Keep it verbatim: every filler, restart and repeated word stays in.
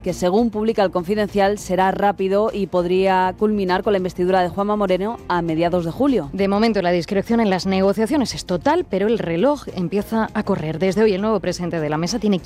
que según publica El Confidencial será rápido y podría culminar con la investidura de Juanma Moreno a mediados de julio. De momento la discreción en las negociaciones es total, pero el reloj empieza a correr. Desde hoy el nuevo presidente de la mesa tiene